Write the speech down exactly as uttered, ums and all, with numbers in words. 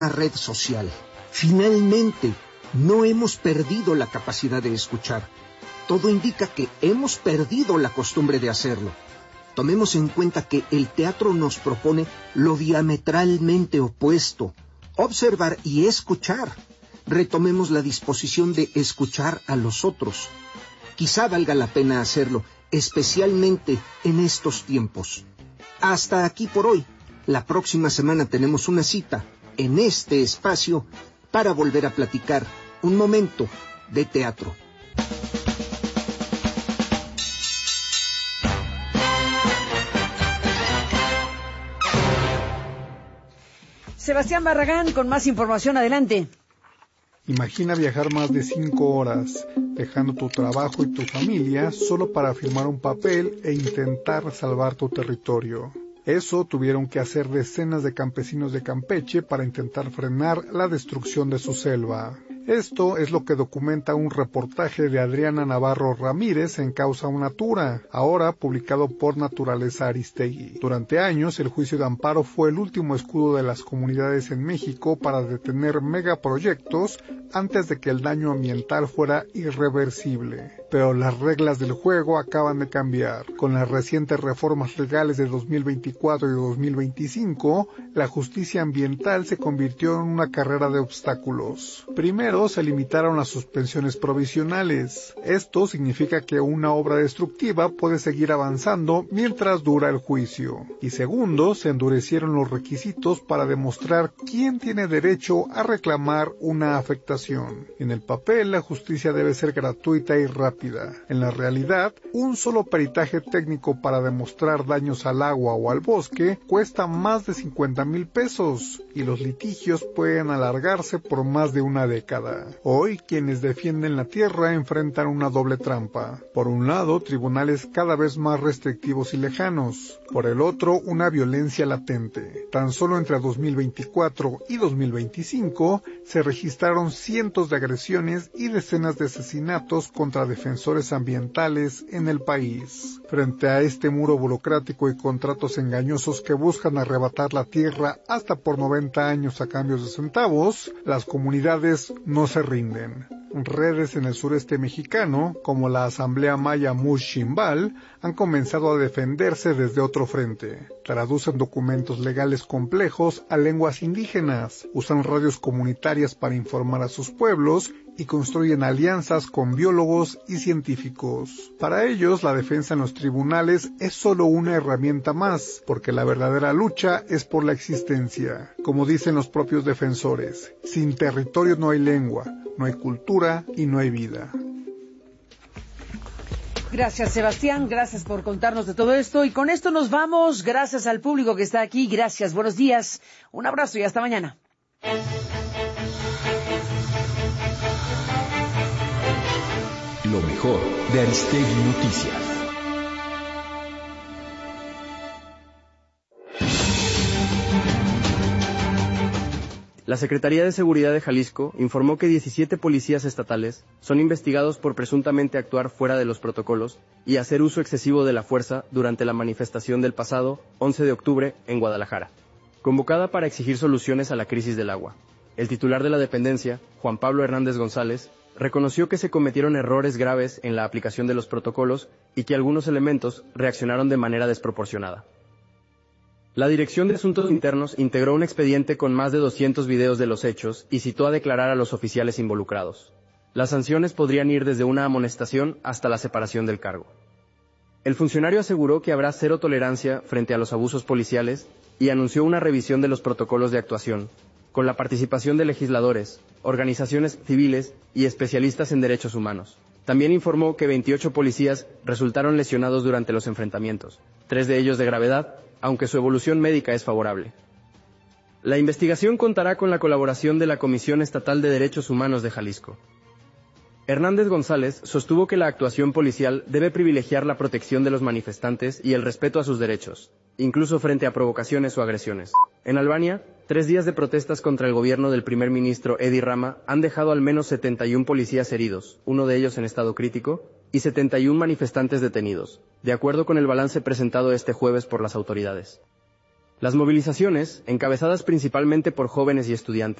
red social. Finalmente, no hemos perdido la capacidad de escuchar. Todo indica que hemos perdido la costumbre de hacerlo. Tomemos en cuenta que el teatro nos propone lo diametralmente opuesto: observar y escuchar. Retomemos la disposición de escuchar a los otros. Quizá valga la pena hacerlo, especialmente en estos tiempos. Hasta aquí por hoy. La próxima semana tenemos una cita en este espacio para volver a platicar un momento de teatro. Sebastián Barragán con más información, adelante. Imagina viajar más de cinco horas, dejando tu trabajo y tu familia solo para firmar un papel e intentar salvar tu territorio. Eso tuvieron que hacer decenas de campesinos de Campeche para intentar frenar la destrucción de su selva. Esto es lo que documenta un reportaje de Adriana Navarro Ramírez en Causa Natura, ahora publicado por Naturaleza Aristegui. Durante años, el juicio de amparo fue el último escudo de las comunidades en México para detener megaproyectos antes de que el daño ambiental fuera irreversible. Pero las reglas del juego acaban de cambiar. Con las recientes reformas legales de dos mil veinticuatro y dos mil veinticinco, la justicia ambiental se convirtió en una carrera de obstáculos. Primero, se limitaron las suspensiones provisionales. Esto significa que una obra destructiva puede seguir avanzando mientras dura el juicio. Y segundo, se endurecieron los requisitos para demostrar quién tiene derecho a reclamar una afectación. En el papel, la justicia debe ser gratuita y rápida. En la realidad, un solo peritaje técnico para demostrar daños al agua o al bosque cuesta más de cincuenta mil pesos y los litigios pueden alargarse por más de una década. Hoy, quienes defienden la tierra enfrentan una doble trampa. Por un lado, tribunales cada vez más restrictivos y lejanos. Por el otro, una violencia latente. Tan solo entre dos mil veinticuatro y dos mil veinticinco se registraron cientos de agresiones y decenas de asesinatos contra defensores ambientales en el país. Frente a este muro burocrático y contratos engañosos que buscan arrebatar la tierra hasta por noventa años a cambios de centavos, las comunidades no se rinden. Redes en el sureste mexicano, como la Asamblea Maya Mush-Chimbal, han comenzado a defenderse desde otro frente. Traducen documentos legales complejos a lenguas indígenas, usan radios comunitarias para informar a sus pueblos y construyen alianzas con biólogos y científicos. Para ellos, la defensa en los tribunales es solo una herramienta más, porque la verdadera lucha es por la existencia. Como dicen los propios defensores, sin territorio no hay lengua, no hay cultura y no hay vida. Gracias, Sebastián, gracias por contarnos de todo esto. Y con esto nos vamos. Gracias al público que está aquí. Gracias, buenos días. Un abrazo y hasta mañana. Lo mejor de Aristegui Noticias. La Secretaría de Seguridad de Jalisco informó que diecisiete policías estatales son investigados por presuntamente actuar fuera de los protocolos y hacer uso excesivo de la fuerza durante la manifestación del pasado once de octubre en Guadalajara, convocada para exigir soluciones a la crisis del agua. El titular de la dependencia, Juan Pablo Hernández González, reconoció que se cometieron errores graves en la aplicación de los protocolos y que algunos elementos reaccionaron de manera desproporcionada. La Dirección de Asuntos Internos integró un expediente con más de doscientos videos de los hechos y citó a declarar a los oficiales involucrados. Las sanciones podrían ir desde una amonestación hasta la separación del cargo. El funcionario aseguró que habrá cero tolerancia frente a los abusos policiales y anunció una revisión de los protocolos de actuación, con la participación de legisladores, organizaciones civiles y especialistas en derechos humanos. También informó que veintiocho policías resultaron lesionados durante los enfrentamientos, tres de ellos de gravedad, aunque su evolución médica es favorable. La investigación contará con la colaboración de la Comisión Estatal de Derechos Humanos de Jalisco. Hernández González sostuvo que la actuación policial debe privilegiar la protección de los manifestantes y el respeto a sus derechos, incluso frente a provocaciones o agresiones. En Albania, tres días de protestas contra el gobierno del primer ministro Edi Rama han dejado al menos setenta y un policías heridos, uno de ellos en estado crítico, y setenta y un manifestantes detenidos, de acuerdo con el balance presentado este jueves por las autoridades. Las movilizaciones, encabezadas principalmente por jóvenes y estudiantes,